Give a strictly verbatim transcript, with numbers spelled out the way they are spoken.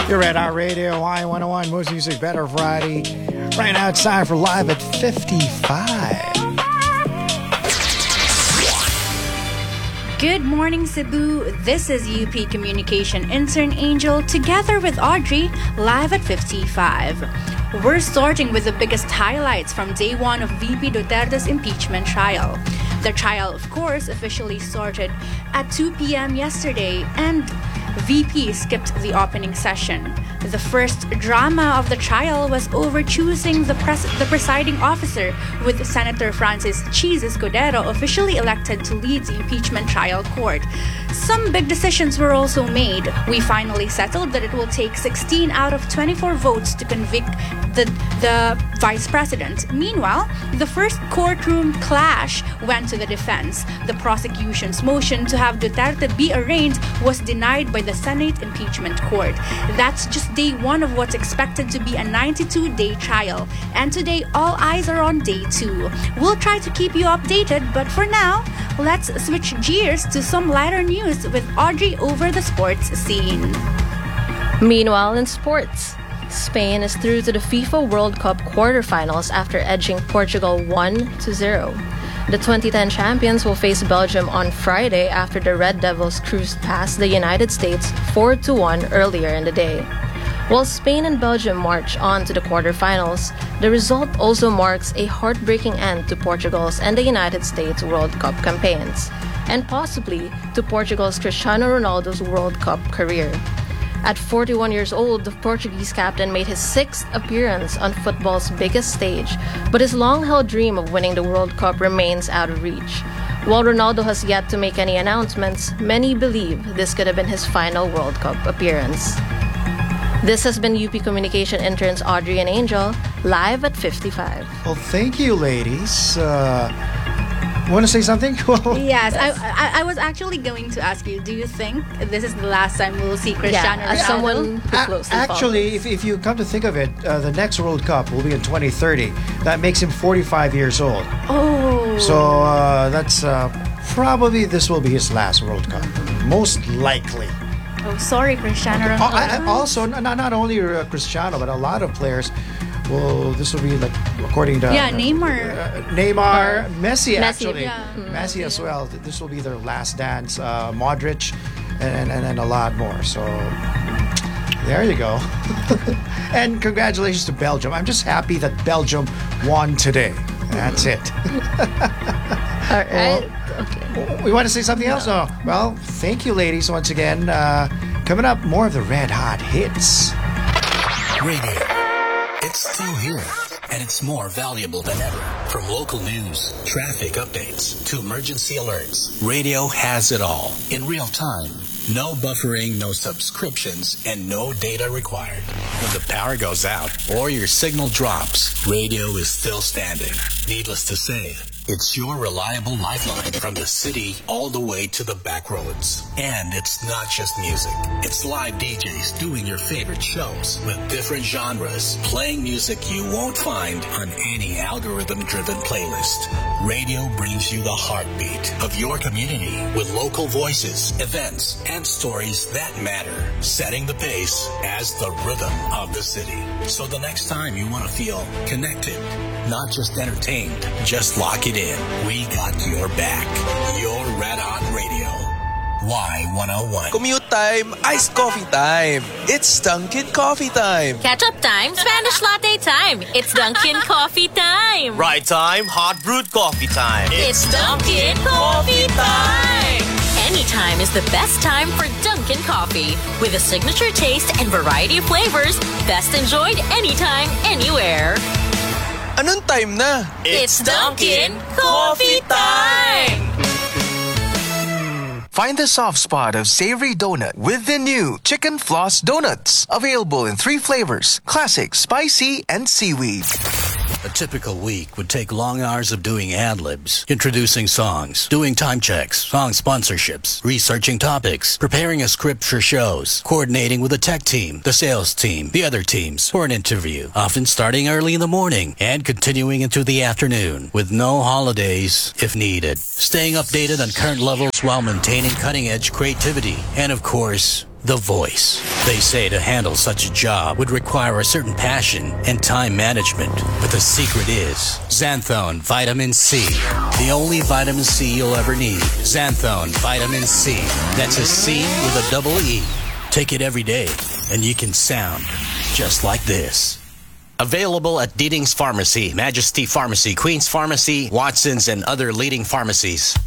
You're at our radio, Y one oh one, Most Music Better Variety. Right now it's time for Live at fifty-five. Good morning, Cebu. This is U P Communication Intern Angel together with Audrey, live at fifty-five. We're starting with the biggest highlights from day one of V P Duterte's impeachment trial. The trial, of course, officially started at two p.m. yesterday, and V P skipped the opening session. The first drama of the trial was over choosing the, pres- the presiding officer, with Senator Francis Cheese Escudero officially elected to lead the impeachment trial court. Some big decisions were also made. We finally settled that it will take sixteen out of twenty-four votes to convict the, the vice president. Meanwhile, the first courtroom clash went to the defense. The prosecution's motion to have Duterte be arraigned was denied by the Senate impeachment court. That's just day one of what's expected to be a ninety-two day trial. And today, all eyes are on day two. We'll try to keep you updated, but for now, let's switch gears to some lighter news with Audrey over the sports scene. Meanwhile, in sports, Spain is through to the FIFA World Cup quarterfinals after edging Portugal one to zero. The twenty ten champions will face Belgium on Friday after the Red Devils cruised past the United States four to one earlier in the day. While Spain and Belgium march on to the quarterfinals, the result also marks a heartbreaking end to Portugal's and the United States World Cup campaigns, and possibly to Portugal's Cristiano Ronaldo's World Cup career. At forty-one years old, the Portuguese captain made his sixth appearance on football's biggest stage, but his long-held dream of winning the World Cup remains out of reach. While Ronaldo has yet to make any announcements, many believe this could have been his final World Cup appearance. This has been U P Communication interns Audrey and Angel, live at fifty-five. Well, thank you, ladies. Uh, want to say something? Yes, I, I I was actually going to ask you, do you think this is the last time we'll see Cristiano yeah, as Ronaldo? someone who A- closely Actually, if, if you come to think of it, uh, the next World Cup will be in twenty thirty. That makes him forty-five years old. Oh. So uh, that's uh, probably this will be his last World Cup. Most likely. Oh, sorry, Cristiano Oh, Ronaldo. I, I also, not, not only uh, Cristiano, but a lot of players. Well, this will be like according to Yeah, uh, Neymar. uh, Neymar, Messi, Messi, actually, yeah. Messi as well. This will be their last dance. Uh, Modric, and, and and a lot more. So there you go. And congratulations to Belgium. I'm just happy that Belgium won today. That's it. All right. Okay. We want to say something else? No. Well, thank you, ladies, once again. Uh, coming up, more of the red hot hits. Radio. It's still here, and it's more valuable than ever. From local news, traffic updates, to emergency alerts, radio has it all in real time. No buffering, no subscriptions, and no data required. When the power goes out or your signal drops, radio is still standing. Needless to say, it's your reliable lifeline from the city all the way to the back roads. And it's not just music. It's live D Js doing your favorite shows with different genres, playing music you won't find on any algorithm-driven playlist. Radio brings you the heartbeat of your community with local voices, events, and stories that matter, setting the pace as the rhythm of the city. So the next time you want to feel connected, not just entertained, just lock it in. We got your back. Your Red Hot Radio. Y one oh one. Commute time, iced coffee time. It's Dunkin' Coffee time. Catch-up time, Spanish latte time. It's Dunkin' Coffee time. Right time, hot brewed coffee time. It's Dunkin' Coffee time. Anytime is the best time for Dunkin' Coffee. With a signature taste and variety of flavors, best enjoyed anytime, anywhere. Anong time na? It's Dunkin' Coffee time. Find the soft spot of savory donut with the new Chicken Floss Donuts. Available in three flavors: classic, spicy, and seaweed. A typical week would take long hours of doing ad-libs, introducing songs, doing time checks, song sponsorships, researching topics, preparing a script for shows, coordinating with the tech team, the sales team, the other teams for an interview, often starting early in the morning and continuing into the afternoon with no holidays if needed. Staying updated on current levels while maintaining cutting-edge creativity and, of course, The Voice. They say to handle such a job would require a certain passion and time management. But the secret is Xanthone Vitamin C. The only vitamin C you'll ever need. Xanthone Vitamin C. That's a C with a double E. Take it every day, and you can sound just like this. Available at Deeding's Pharmacy, Majesty Pharmacy, Queen's Pharmacy, Watson's, and other leading pharmacies.